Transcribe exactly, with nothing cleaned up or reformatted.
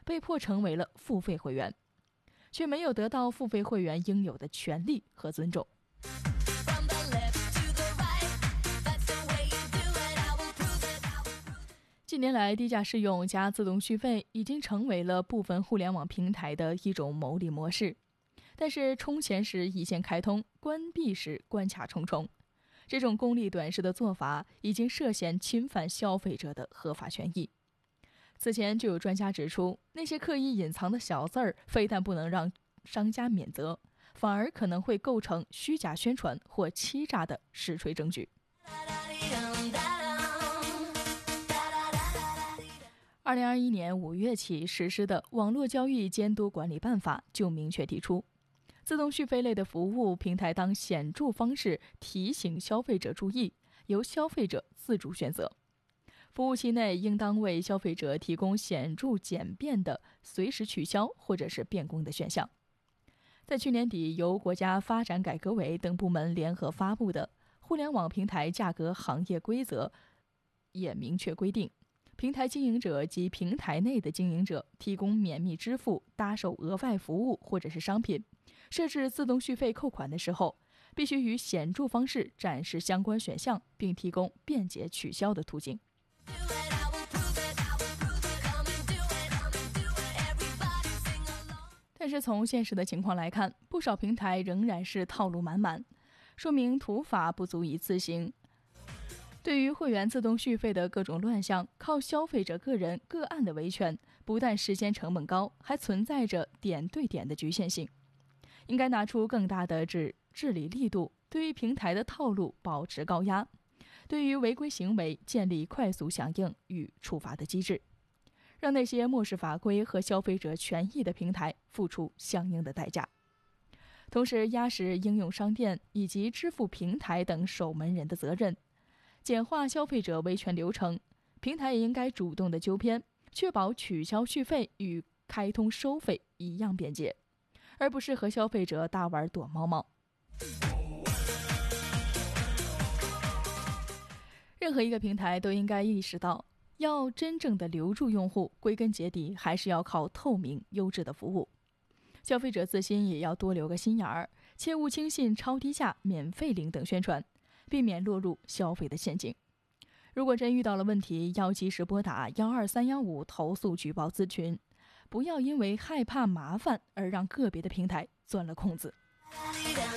被迫成为了付费会员，却没有得到付费会员应有的权利和尊重。近年来，低价试用加自动续费已经成为了部分互联网平台的一种牟利模式。但是充钱时一键开通，关闭时关卡重重，这种功利短视的做法已经涉嫌侵犯消费者的合法权益。此前就有专家指出，那些刻意隐藏的小字儿非但不能让商家免责，反而可能会构成虚假宣传或欺诈的实锤证据。二零二一年五月起实施的《网络交易监督管理办法》就明确提出，自动续费类的服务平台当显著方式提醒消费者注意，由消费者自主选择。服务期内应当为消费者提供显著简便的随时取消或者是变更的选项。在去年底由国家发展改革委等部门联合发布的《互联网平台价格行业规则》也明确规定，平台经营者及平台内的经营者提供免密支付、搭售额外服务或者是商品，设置自动续费扣款的时候，必须以显著方式展示相关选项，并提供便捷取消的途径。但是从现实的情况来看，不少平台仍然是套路满满，说明土法不足以自行。对于会员自动续费的各种乱象，靠消费者个人个案的维权，不但时间成本高，还存在着点对点的局限性。应该拿出更大的治治理力度，对于平台的套路保持高压，对于违规行为建立快速响应与处罚的机制，让那些漠视法规和消费者权益的平台付出相应的代价。同时压实应用商店以及支付平台等守门人的责任，简化消费者维权流程，平台也应该主动的纠偏，确保取消续费与开通收费一样便捷，而不是和消费者大玩躲猫猫。任何一个平台都应该意识到，要真正的留住用户，归根结底还是要靠透明优质的服务。消费者自心也要多留个心眼儿，切勿轻信超低价、免费领等宣传，避免落入消费的陷阱。如果真遇到了问题，要及时拨打幺二三幺五投诉举报咨询，不要因为害怕麻烦而让个别的平台钻了空子。